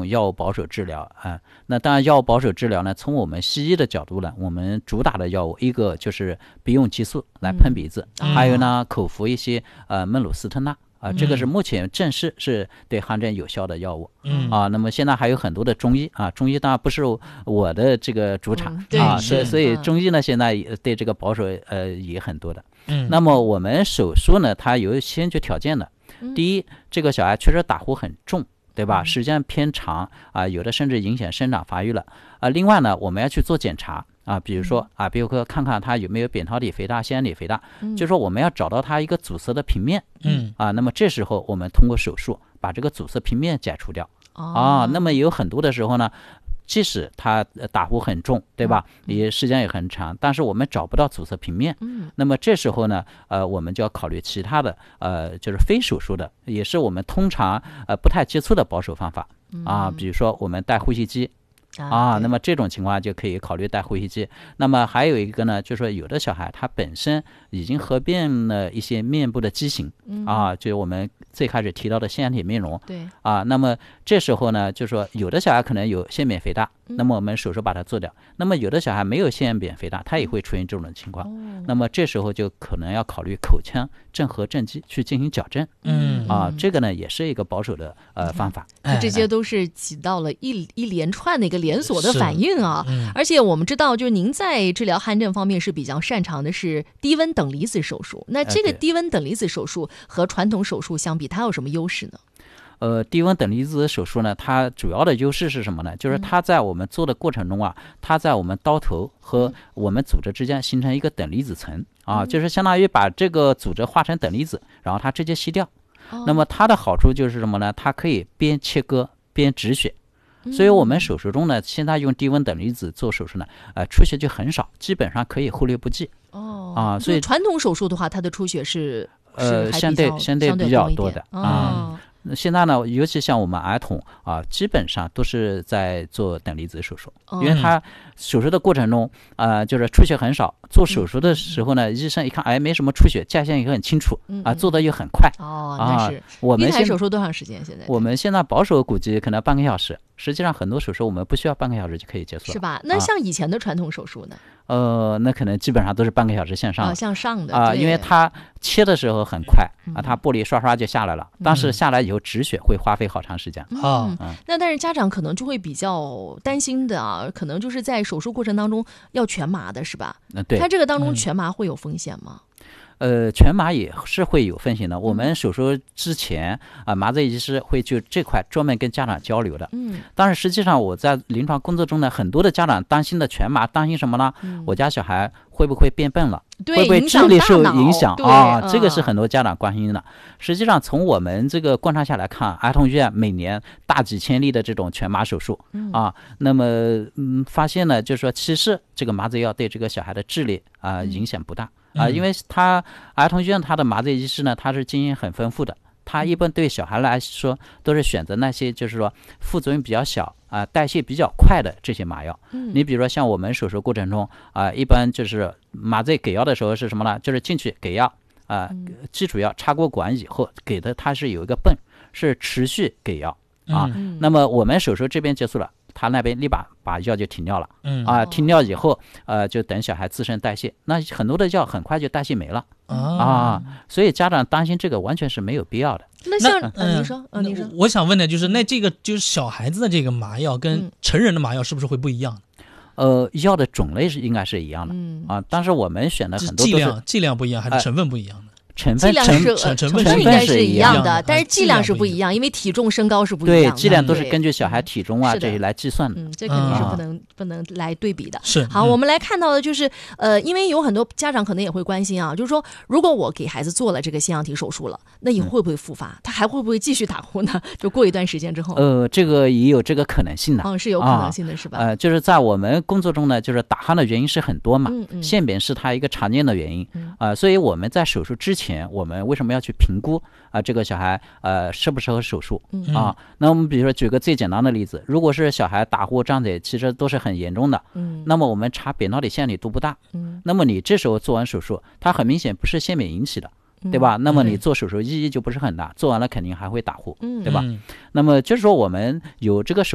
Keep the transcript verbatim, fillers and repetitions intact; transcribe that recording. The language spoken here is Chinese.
种药物保守治疗啊、呃。那当然，药物保守治疗呢，从我们西医的角度呢，我们主打的药物一个就是鼻用激素来喷鼻子，嗯、还有呢口服一些呃孟鲁司特钠。啊、呃，这个是目前正式是对汗疹有效的药物。嗯啊，那么现在还有很多的中医啊，中医当然不是我的这个主场、嗯、啊，所以所以中医呢现在对这个保守呃也很多的。嗯，那么我们手术呢，它有先决条件的。第一，这个小孩确实打呼很重，对吧？时间偏长啊，有的甚至影响生长发育了啊。另外呢，我们要去做检查。啊，比如说啊，比如说看看他有没有扁桃体肥大、腺样体肥大，嗯、就是说我们要找到他一个阻塞的平面，嗯啊，那么这时候我们通过手术把这个阻塞平面解除掉。哦、啊，那么有很多的时候呢，即使他打呼很重，对吧？也时间也很长，但是我们找不到阻塞平面，嗯，那么这时候呢，呃，我们就要考虑其他的，呃，就是非手术的，也是我们通常呃不太接触的保守方法啊，比如说我们戴呼吸机。啊，那么这种情况就可以考虑戴呼吸机。那么还有一个呢，就是说有的小孩他本身已经合并了一些面部的畸形、嗯、啊，就是我们最开始提到的腺样体面容。对啊，那么这时候呢，就是说有的小孩可能有腺扁肥大，嗯、那么我们手术把它做掉。那么有的小孩没有腺扁肥大，他也会出现这种情况。嗯、那么这时候就可能要考虑口腔正颌正畸去进行矫正。嗯啊，这个呢也是一个保守的呃方法。 嗯、这些都是起到了一一连串的一个连锁的反应啊，嗯、而且我们知道，就是您在治疗汗疹方面是比较擅长的是低温等离子手术。那这个低温等离子手术和传统手术相比，它有什么优势呢？ 呃，低温等离子手术呢，它主要的优势是什么呢？就是它在我们做的过程中啊，它在我们刀头和我们组织之间形成一个等离子层啊，就是相当于把这个组织化成等离子，然后它直接吸掉。那么它的好处就是什么呢？它可以边切割边止血。所以我们手术中呢，现在用低温等离子做手术呢，呃，出血就很少，基本上可以忽略不计。 哦，啊，所以传统手术的话，它的出血是呃相对相对比较多的啊。 哦现在呢，尤其像我们儿童啊，基本上都是在做等离子手术，因为他手术的过程中，呃，就是出血很少。做手术的时候呢，医生一看，哎，没什么出血，界限也很清楚啊，做的又很快。 哦，那是。 我们一台手术多长时间？现在我们现在保守估计可能半个小时，实际上很多手术我们不需要半个小时就可以结束了， 是吧？那像以前的传统手术呢？ 呃，那可能基本上都是半个小时向上， 啊，向上的啊，因为它切的时候很快啊，它玻璃刷刷就下来了，但是下来以后止血会花费好长时间啊。嗯嗯、那但是家长可能就会比较担心的啊，可能就是在手术过程当中要全麻的是吧？ 嗯，对。 它这个当中全麻会有风险吗？ 呃，全麻也是会有风险的。我们手术之前啊、呃，麻醉医师会就这块专门跟家长交流的。嗯，但是实际上我在临床工作中呢，很多的家长担心的全麻，担心什么呢？嗯、我家小孩会不会变笨了？会不会智力受影响啊？这个是很多家长关心的。实际上，从我们这个观察下来看，儿童医院每年大几千例的这种全麻手术、嗯、啊，那么嗯，发现呢，就是说，其实这个麻醉药对这个小孩的智力啊、呃、影响不大。啊，因为他儿童医院他的麻醉医师呢，他是经验很丰富的，他一般对小孩来说都是选择那些就是说副作用比较小啊、呃，代谢比较快的这些麻药。嗯，你比如说像我们手术过程中啊、呃，一般就是麻醉给药的时候是什么呢？就是进去给药啊、呃，基础药插过管以后给的它是有一个泵，是持续给药啊。嗯、那么我们手术这边结束了。他那边立马把药就停掉了，嗯啊，停掉以后，呃，就等小孩自身代谢，那很多的药很快就代谢没了、啊、啊，所以家长担心这个完全是没有必要的。 那像那、呃、您说，呃，您说， 我想问的就是，那这个就是小孩子的这个麻药跟成人的麻药是不是会不一样？ 呃，药的种类是应该是一样的，嗯啊，但是我们选的很多都是剂量剂量不一样，还是成分不一样的？ 呃成分剂量是成成分应该是一样的，但是剂量是不一样，因为体重升高是不一样的。 对，剂量都是根据小孩体重啊这些来计算的。 嗯，这肯定是不能、嗯、不能来对比的。 是。 好，嗯、我们来看到的就是呃，因为有很多家长可能也会关心啊，就是说如果我给孩子做了这个腺样体手术了，那以后会不会复发？嗯、他还会不会继续打呼呢？就过一段时间之后。 呃，这个也有这个可能性的。 嗯，是有可能性的，啊、是吧？ 呃，就是在我们工作中呢，就是打鼾的原因是很多嘛，嗯嗯、腺扁是它一个常见的原因啊、呃，所以我们在手术之前，我们为什么我们要去评估啊、呃，这个小孩呃适不适合手术啊？那我们比如说举个最简单的例子，如果是小孩打呼张嘴，其实都是很严重的，嗯，那么我们查扁桃体腺样体度不大，嗯，那么你这时候做完手术，它很明显不是腺扁引起的，对吧？那么你做手术意义就不是很大，做完了肯定还会打呼，对吧？那么就是说我们有这个手